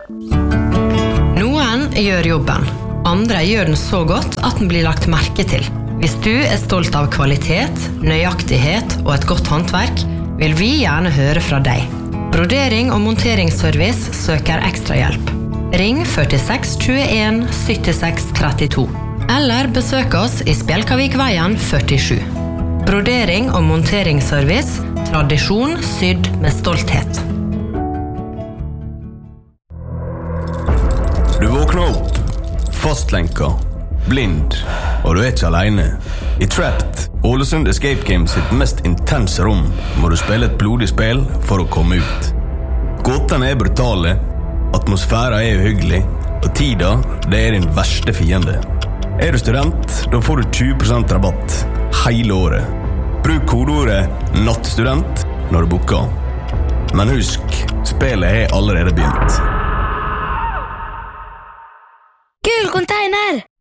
Noen gjør jobben. Andre gjør den så godt at den blir lagt merke til. Hvis du stolt av kvalitet, nøyaktighet og et godt håndverk, vil vi gjerne høre fra deg. Brodering og monteringsservice søker ekstra hjelp. Ring 46 21 76 32. Eller besøk oss i Spjelkavikveien 47. Brodering og monteringsservice, tradisjon sydd med stolthet. Du våkner opp, fastlenka, blind, og du ikke alene. I Trapped, Ålesund Escape Games sitt mest intense rom, må du spille et blodig spill for å komme ut. Gåtene brutale, atmosfæren uhyggelig, og tida, det din verste fiende. Du student, da får du 20% rabatt hele året. Bruk kodeordet NATTSTUDENT når du booker. Men husk, spillet har allerede begynt. Gul container!